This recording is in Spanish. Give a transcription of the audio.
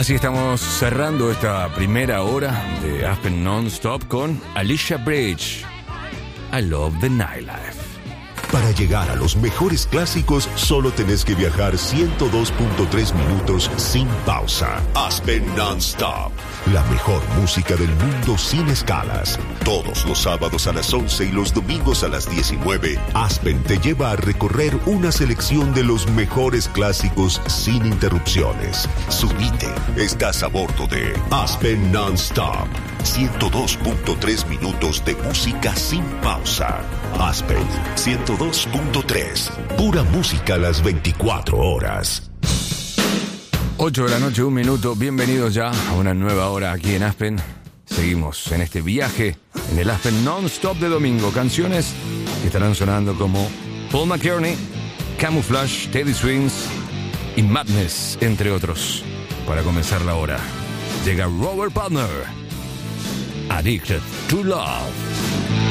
Así estamos cerrando esta primera hora de Aspen Non-Stop con Alicia Bridge. I love the nightlife. Para llegar a los mejores clásicos, solo tenés que viajar 102.3 minutos sin pausa. Aspen Non-Stop. La mejor música del mundo sin escalas. Todos los sábados a las 11 y los domingos a las 19, Aspen te lleva a recorrer una selección de los mejores clásicos sin interrupciones. Subite, estás a bordo de Aspen Non-Stop. 102.3 minutos de música sin pausa. Aspen 102.3. Pura música a las 24 horas. 8 de la noche, 1 minuto. Bienvenidos ya a una nueva hora aquí en Aspen. Seguimos en este viaje en el Aspen Non-Stop de domingo. Canciones que estarán sonando como Paul McCartney, Camouflage, Teddy Swims y Madness, entre otros. Para comenzar la hora, llega Robert Palmer, Addicted to Love.